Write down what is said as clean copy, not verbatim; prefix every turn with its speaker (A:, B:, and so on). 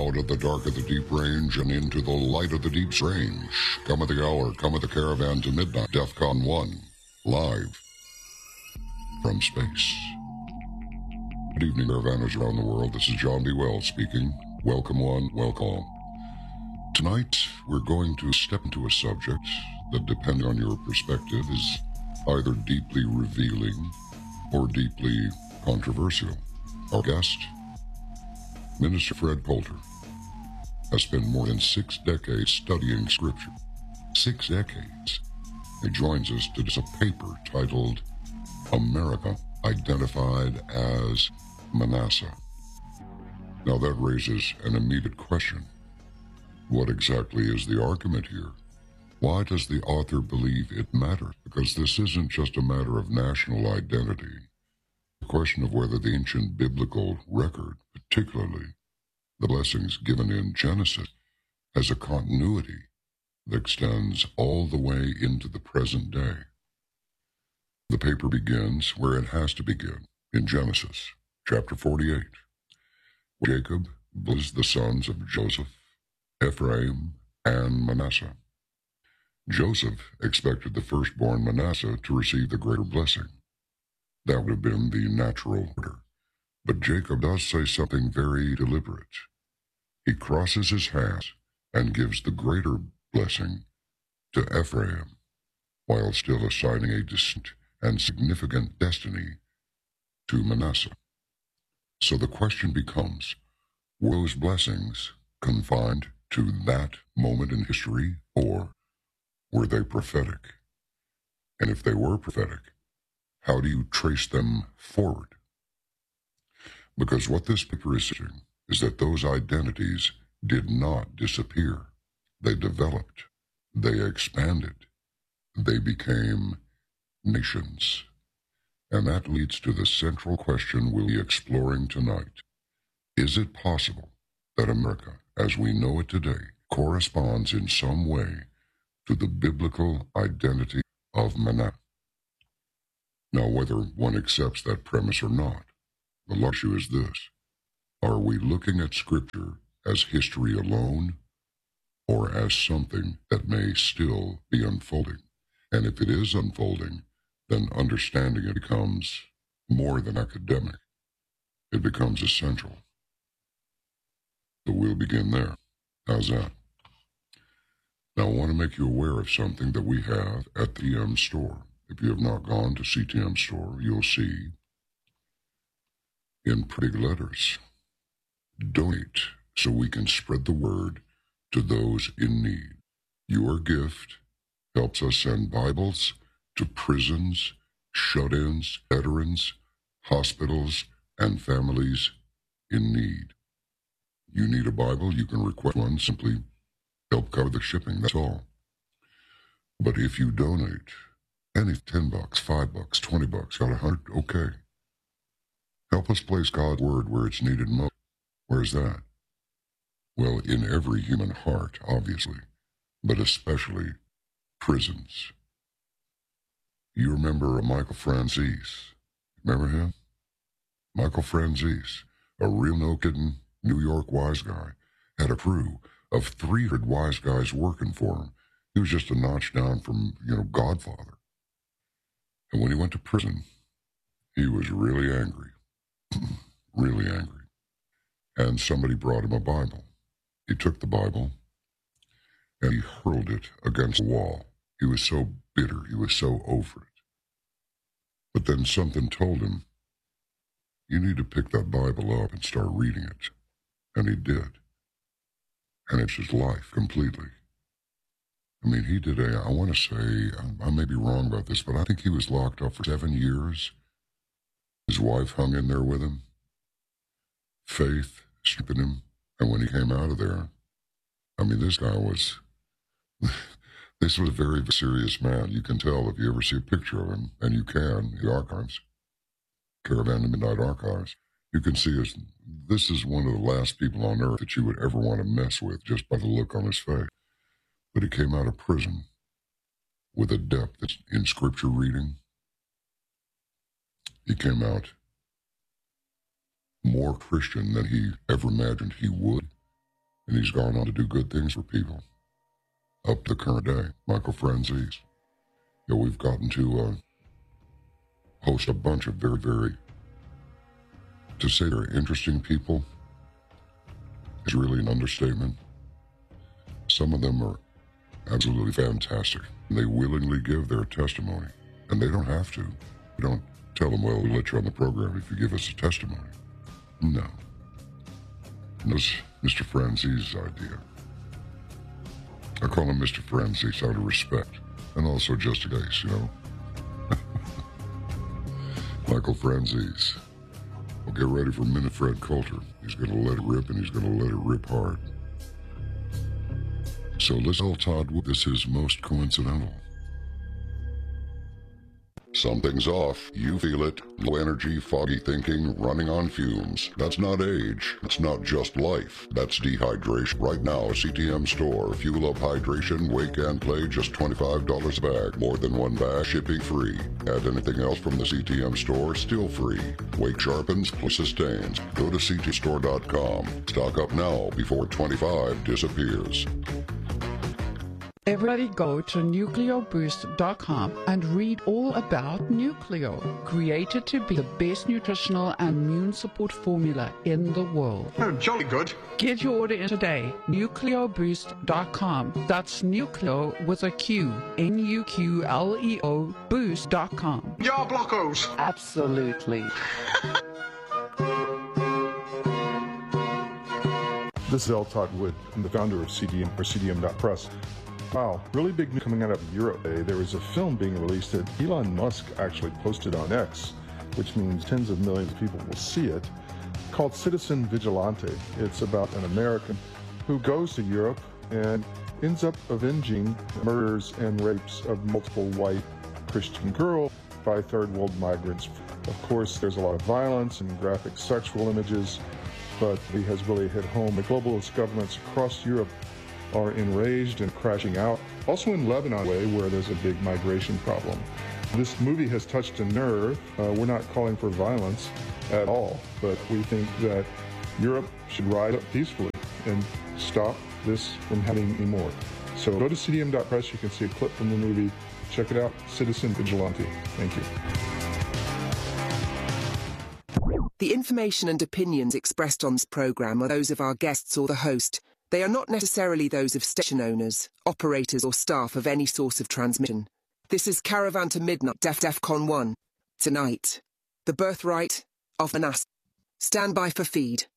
A: Out of the dark of the deep range and into the light of the deep range. Come at the hour, come at the caravan to midnight. DEFCON 1, live from space. Good evening, caravanners around the world. This is John B. Wells speaking. Welcome one, welcome all. Tonight, we're going to step into a subject that, depending on your perspective, is either deeply revealing or deeply controversial. Our guest, Minister Fred Poulter, has spent more than 6 decades studying Scripture. 6 decades. He joins us to discuss a paper titled America Identified as Manasseh. Now that raises an immediate question. What exactly is the argument here? Why does the author believe it matters? Because this isn't just a matter of national identity. The question of whether the ancient biblical record, particularly the blessings given in Genesis, has a continuity that extends all the way into the present day. The paper begins where it has to begin, in Genesis, chapter 48. Jacob blessed the sons of Joseph, Ephraim, and Manasseh. Joseph expected the firstborn Manasseh to receive the greater blessing. That would have been the natural order. But Jacob does say something very deliberate. He crosses his hands and gives the greater blessing to Ephraim, while still assigning a distinct and significant destiny to Manasseh. So the question becomes, were those blessings confined to that moment in history, or were they prophetic? And if they were prophetic, how do you trace them forward? Because what this paper is saying is that those identities did not disappear. They developed. They expanded. They became nations. And that leads to the central question we'll be exploring tonight. Is it possible that America, as we know it today, corresponds in some way to the biblical identity of Manasseh? Now, whether one accepts that premise or not, the large issue is this. Are we looking at Scripture as history alone, or as something that may still be unfolding? And if it is unfolding, then understanding it becomes more than academic. It becomes essential. So we'll begin there. How's that? Now, I want to make you aware of something that we have at the CTM store. If you have not gone to CTM store, you'll see in pretty letters, donate so we can spread the word to those in need. Your gift helps us send Bibles to prisons, shut-ins, veterans, hospitals, and families in need. You need a Bible, you can request one, simply help cover the shipping, that's all. But if you donate any $10, $5, $20, got $100, okay. Help us place God's word where it's needed most. Where's that? Well, in every human heart, obviously, but especially prisons. You remember Michael Franzese? Remember him? Michael Franzese, a real no-kidding New York wise guy, had a crew of 300 wise guys working for him. He was just a notch down from, Godfather. And when he went to prison, he was really angry. Really angry. And somebody brought him a Bible. He took the Bible and he hurled it against the wall. He was so bitter. He was so over it. But then something told him, you need to pick that Bible up and start reading it. And he did. And it's his life completely. I mean, he did I want to say, I may be wrong about this, but I think he was locked up for 7 years. His wife hung in there with him. Faith strengthened him. And when he came out of there, I mean, this guy was, this was a very serious man. You can tell if you ever see a picture of him, and you can, the archives, Caravan to Midnight Archives, you can see this is one of the last people on earth that you would ever want to mess with just by the look on his face. But he came out of prison with a depth that's in Scripture reading. He came out more Christian than he ever imagined he would. and he's gone on to do good things for people. Up to the current day, Michael Franzese. We've gotten to host a bunch of very, to say they're interesting people is really an understatement. Some of them are absolutely fantastic. They willingly give their testimony, and they don't have to. We don't tell them, well, we'll let you on the program if you give us a testimony. No. And that's Mr. Franzese's idea. I call him Mr. Franzese out of respect, and also just in case, Michael Franzese. Well, get ready for Minute Fred Coulter. He's going to let it rip, and he's going to let it rip hard. So let's tell Todd this is most coincidental. Something's off. You feel it. Low energy, foggy thinking, running on fumes. That's not age. It's not just life. That's dehydration. Right now, CTM store. Fuel up hydration, wake and play, just $25 a bag. More than one bag, shipping free. Add anything else from the CTM store, still free. Wake sharpens, plus sustains. Go to ctstore.com. Stock up now before 25 disappears.
B: Everybody go to nucleoboost.com and read all about Nucleo, created to be the best nutritional and immune support formula in the world.
C: Oh, jolly good.
B: Get your order in today, nucleoboost.com. That's Nucleo with a Q, Nuqleo boost.com.
C: Yar blockos.
B: Absolutely.
D: This is L. Todd Wood. I'm the founder of CDM, or CDM.press. Wow, really big news coming out of Europe. There was a film being released that Elon Musk actually posted on X, which means tens of millions of people will see it, called Citizen Vigilante. It's about an American who goes to Europe and ends up avenging murders and rapes of multiple white Christian girls by third world migrants. Of course, there's a lot of violence and graphic sexual images, but he has really hit home. The globalist governments across Europe are enraged and crashing out. Also in Lebanon, where there's a big migration problem. This movie has touched a nerve. We're not calling for violence at all, but we think that Europe should rise up peacefully and stop this from happening anymore. So go to cdm.press. You can see a clip from the movie. Check it out. Citizen Vigilante. Thank you.
E: The information and opinions expressed on this program are those of our guests or the host. They are not necessarily those of station owners, operators or staff of any source of transmission. This is Caravan to Midnight, DEFCON 1. Tonight, the birthright of Manasseh. Stand by for feed.